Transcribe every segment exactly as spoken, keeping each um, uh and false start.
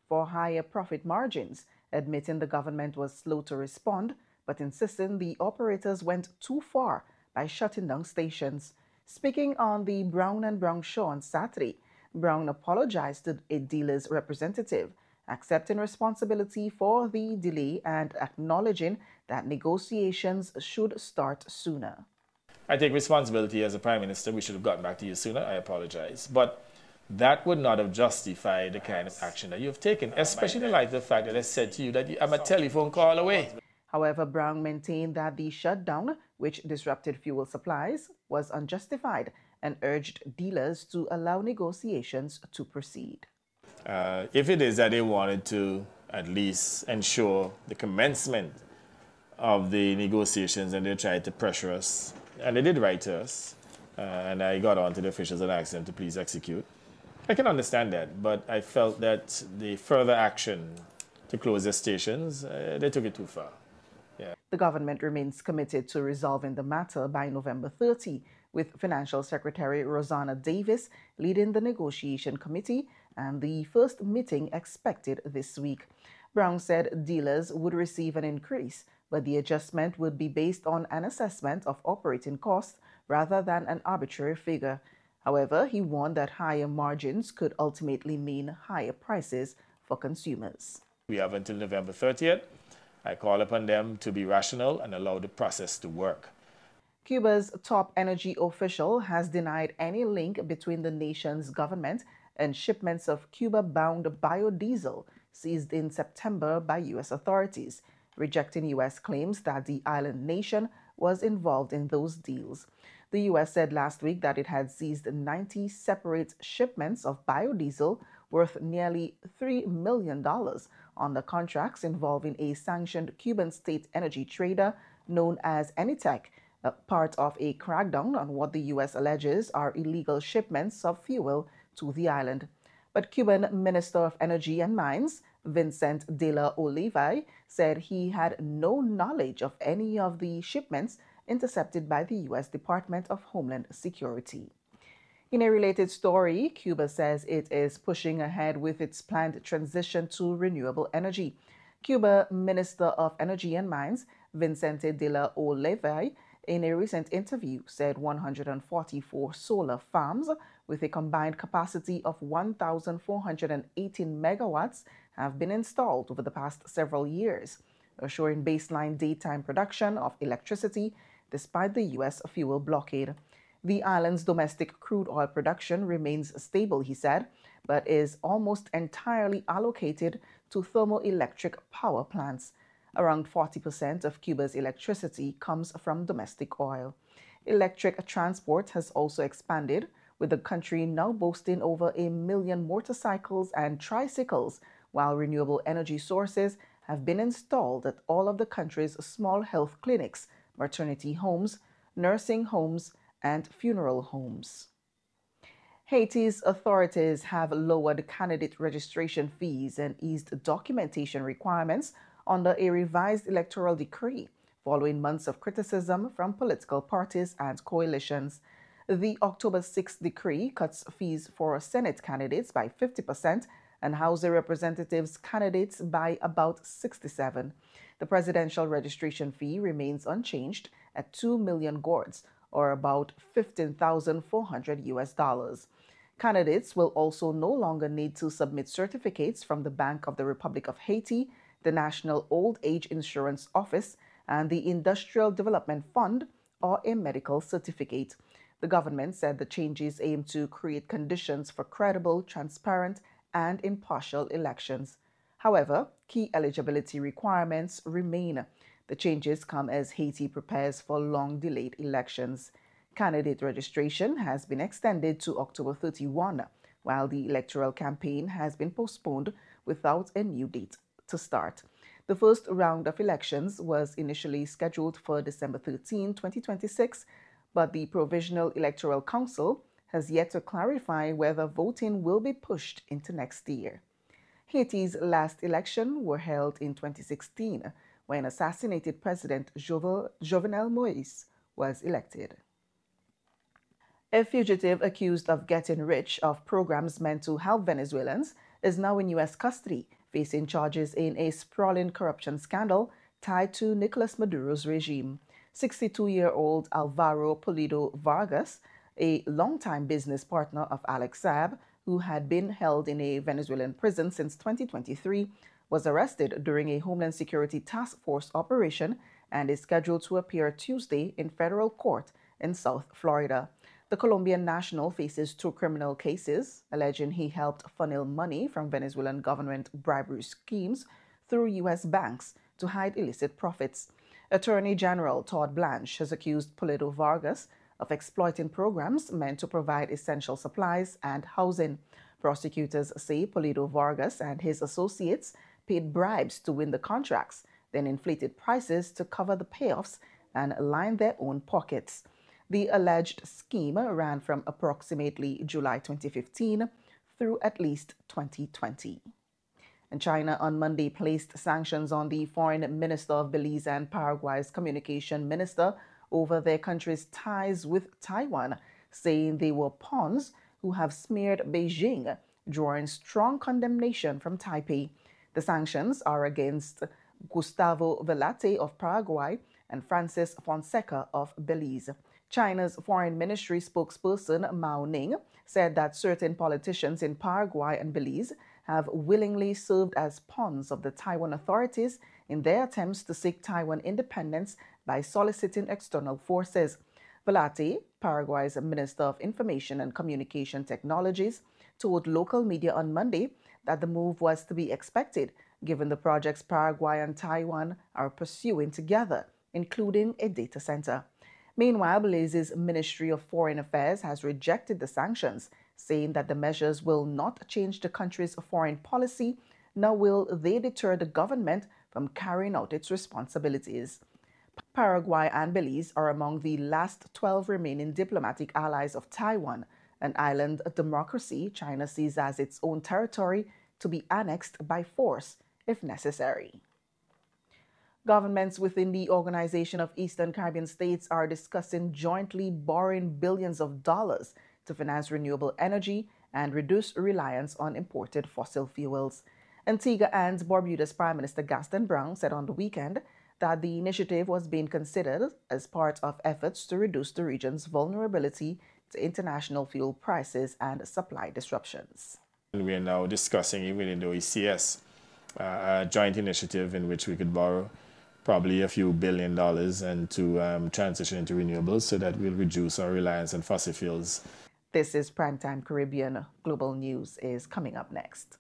for higher profit margins, admitting the government was slow to respond, but insisting the operators went too far by shutting down stations. Speaking on the Brown and Brown show on Saturday, Brown apologized to a dealer's representative, accepting responsibility for the delay and acknowledging that negotiations should start sooner. I take responsibility as a Prime Minister. We should have gotten back to you sooner. I apologize. But that would not have justified the kind of action that you have taken, especially in light of the fact that I said to you that I'm a telephone call away. However, Brown maintained that the shutdown, which disrupted fuel supplies, was unjustified and urged dealers to allow negotiations to proceed. Uh, if it is that they wanted to at least ensure the commencement of the negotiations and they tried to pressure us, and they did write to us, uh, and I got on to the officials and asked them to please execute. I can understand that, but I felt that the further action to close the stations, uh, they took it too far. Yeah. The government remains committed to resolving the matter by November thirtieth, with Financial Secretary Rosanna Davis leading the negotiation committee and the first meeting expected this week. Brown said dealers would receive an increase, but the adjustment would be based on an assessment of operating costs rather than an arbitrary figure. However, he warned that higher margins could ultimately mean higher prices for consumers. We have until November thirtieth. I call upon them to be rational and allow the process to work. Cuba's top energy official has denied any link between the nation's government and shipments of Cuba-bound biodiesel seized in September by U S authorities, rejecting U S claims that the island nation was involved in those deals. The U S said last week that it had seized ninety separate shipments of biodiesel worth nearly three million dollars under contracts involving a sanctioned Cuban state energy trader known as Enitec, uh, part of a crackdown on what the U S alleges are illegal shipments of fuel to the island. But Cuban Minister of Energy and Mines, Vicente de la Oliva, said he had no knowledge of any of the shipments intercepted by the U S Department of Homeland Security. In a related story, Cuba says it is pushing ahead with its planned transition to renewable energy. Cuba Minister of Energy and Mines, Vicente de la Oliva, in a recent interview said one hundred forty-four solar farms with a combined capacity of one thousand four hundred eighteen megawatts have been installed over the past several years, assuring baseline daytime production of electricity despite the U S fuel blockade. The island's domestic crude oil production remains stable, he said, but is almost entirely allocated to thermoelectric power plants. Around forty percent of Cuba's electricity comes from domestic oil. Electric transport has also expanded, with the country now boasting over a million motorcycles and tricycles, while renewable energy sources have been installed at all of the country's small health clinics, maternity homes, nursing homes, and funeral homes. Haiti's authorities have lowered candidate registration fees and eased documentation requirements under a revised electoral decree, following months of criticism from political parties and coalitions. The October sixth decree cuts fees for Senate candidates by fifty percent and House of Representatives candidates by about sixty-seven. The presidential registration fee remains unchanged at two million gourds, or about fifteen thousand four hundred U S dollars. Candidates will also no longer need to submit certificates from the Bank of the Republic of Haiti, the National Old Age Insurance Office, and the Industrial Development Fund, or a medical certificate. The government said the changes aim to create conditions for credible, transparent, and impartial elections. However, key eligibility requirements remain. The changes come as Haiti prepares for long-delayed elections. Candidate registration has been extended to October thirty-first, while the electoral campaign has been postponed without a new date to start. The first round of elections was initially scheduled for December thirteenth, twenty twenty-six, but the Provisional Electoral Council has yet to clarify whether voting will be pushed into next year. Haiti's last election were held in twenty sixteen, when assassinated President Jovenel Moïse was elected. A fugitive accused of getting rich off programs meant to help Venezuelans is now in U S custody, facing charges in a sprawling corruption scandal tied to Nicolas Maduro's regime. sixty-two-year-old Alvaro Pulido Vargas, a longtime business partner of Alex Saab, who had been held in a Venezuelan prison since twenty twenty-three, was arrested during a Homeland Security Task Force operation and is scheduled to appear Tuesday in federal court in South Florida. The Colombian national faces two criminal cases, alleging he helped funnel money from Venezuelan government bribery schemes through U S banks to hide illicit profits. Attorney General Todd Blanche has accused Pulido Vargas of exploiting programs meant to provide essential supplies and housing. Prosecutors say Pulido Vargas and his associates paid bribes to win the contracts, then inflated prices to cover the payoffs and line their own pockets. The alleged scheme ran from approximately July twenty fifteen through at least twenty twenty. And China on Monday placed sanctions on the foreign minister of Belize and Paraguay's communication minister over their country's ties with Taiwan, saying they were pawns who have smeared Beijing, drawing strong condemnation from Taipei. The sanctions are against Gustavo Velate of Paraguay and Francis Fonseca of Belize. China's foreign ministry spokesperson Mao Ning said that certain politicians in Paraguay and Belize have willingly served as pawns of the Taiwan authorities in their attempts to seek Taiwan independence by soliciting external forces. Velate, Paraguay's Minister of Information and Communication Technologies, told local media on Monday that the move was to be expected, given the projects Paraguay and Taiwan are pursuing together, including a data center. Meanwhile, Belize's Ministry of Foreign Affairs has rejected the sanctions, saying that the measures will not change the country's foreign policy, nor will they deter the government from carrying out its responsibilities. Paraguay and Belize are among the last twelve remaining diplomatic allies of Taiwan, an island democracy China sees as its own territory to be annexed by force if necessary. Governments within the Organization of Eastern Caribbean States are discussing jointly borrowing billions of dollars to finance renewable energy and reduce reliance on imported fossil fuels. Antigua and Barbuda's Prime Minister Gaston Brown said on the weekend that the initiative was being considered as part of efforts to reduce the region's vulnerability to international fuel prices and supply disruptions. We are now discussing, even in the O E C S, uh, a joint initiative in which we could borrow probably a few billion dollars and to um, transition into renewables so that we'll reduce our reliance on fossil fuels. This is Primetime Caribbean. Global News is coming up next.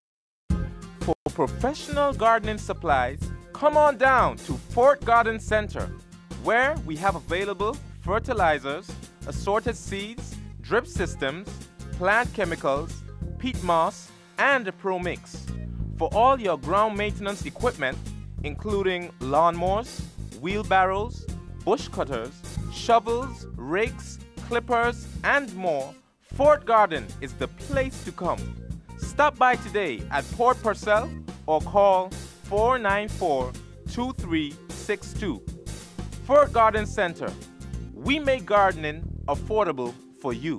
For professional gardening supplies, come on down to Fort Garden Center, where we have available fertilizers, assorted seeds, drip systems, plant chemicals, peat moss, and a Pro Mix. For all your ground maintenance equipment, including lawnmowers, wheelbarrows, bush cutters, shovels, rakes, clippers, and more, Fort Garden is the place to come. Stop by today at Port Purcell or call four nine four, two three six two. Fort Garden Center. We make gardening affordable for you.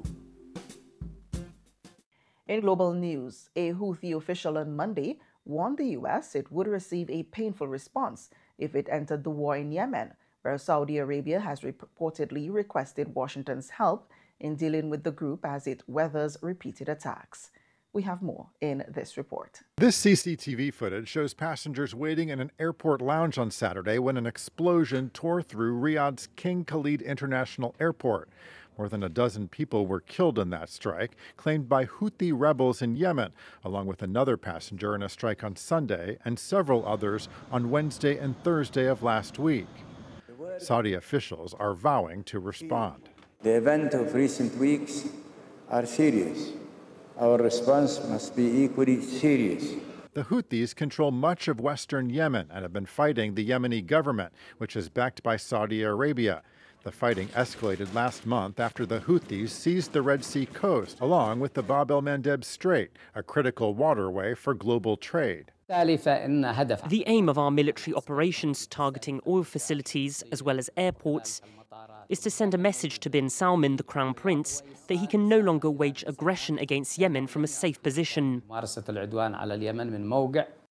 In global news, a Houthi official on Monday warned the U S it would receive a painful response if it entered the war in Yemen, where Saudi Arabia has reportedly requested Washington's help in dealing with the group as it weathers repeated attacks. We have more in this report. This C C T V footage shows passengers waiting in an airport lounge on Saturday when an explosion tore through Riyadh's King Khalid International Airport. More than a dozen people were killed in that strike, claimed by Houthi rebels in Yemen, along with another passenger in a strike on Sunday and several others on Wednesday and Thursday of last week. Saudi officials are vowing to respond. The events of recent weeks are serious. Our response must be equally serious. The Houthis control much of western Yemen and have been fighting the Yemeni government, which is backed by Saudi Arabia. The fighting escalated last month after the Houthis seized the Red Sea coast, along with the Bab el-Mandeb Strait, a critical waterway for global trade. The aim of our military operations targeting oil facilities as well as airports is to send a message to bin Salman, the Crown Prince, that he can no longer wage aggression against Yemen from a safe position.